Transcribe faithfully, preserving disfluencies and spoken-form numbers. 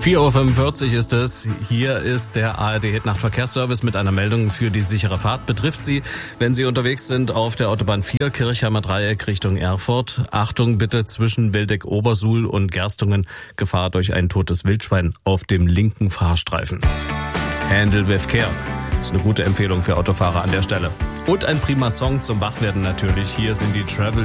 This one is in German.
vier Uhr fünfundvierzig ist es. Hier ist der A R D-Nachtverkehrsservice mit einer Meldung für die sichere Fahrt. Betrifft Sie, wenn Sie unterwegs sind auf der Autobahn vier, Kirchheimer Dreieck Richtung Erfurt. Achtung bitte zwischen Wildeck-Obersuhl und Gerstungen. Gefahr durch ein totes Wildschwein auf dem linken Fahrstreifen. Handle with Care. Das ist eine gute Empfehlung für Autofahrer an der Stelle. Und ein prima Song zum Wachwerden natürlich. Hier sind die Travel